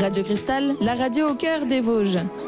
Radio Cristal, la radio au cœur des Vosges.